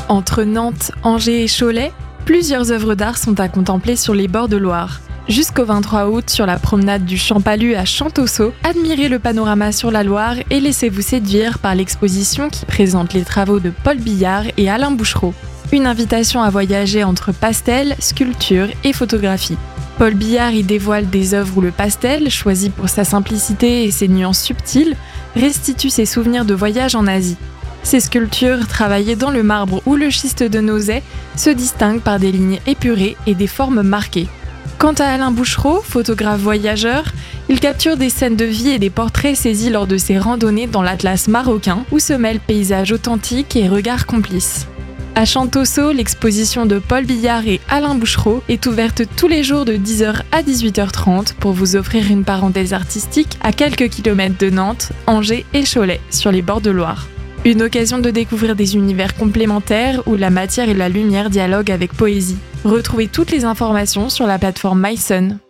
Entre Nantes, Angers et Cholet, plusieurs œuvres d'art sont à contempler sur les bords de Loire. Jusqu'au 23 août, sur la promenade du Champalu à Champtoceau, admirez le panorama sur la Loire et laissez-vous séduire par l'exposition qui présente les travaux de Paul Billard et Alain Bouchereau. Une invitation à voyager entre pastel, sculpture et photographie. Paul Billard y dévoile des œuvres où le pastel, choisi pour sa simplicité et ses nuances subtiles, restitue ses souvenirs de voyage en Asie. Ces sculptures, travaillées dans le marbre ou le schiste de Nozay, se distinguent par des lignes épurées et des formes marquées. Quant à Alain Bouchereau, photographe voyageur, il capture des scènes de vie et des portraits saisis lors de ses randonnées dans l'Atlas marocain, où se mêlent paysages authentiques et regards complices. À Champtoceau, l'exposition de Paul Billard et Alain Bouchereau est ouverte tous les jours de 10h à 18h30 pour vous offrir une parenthèse artistique à quelques kilomètres de Nantes, Angers et Cholet, sur les bords de Loire. Une occasion de découvrir des univers complémentaires où la matière et la lumière dialoguent avec poésie. Retrouvez toutes les informations sur la plateforme mysun.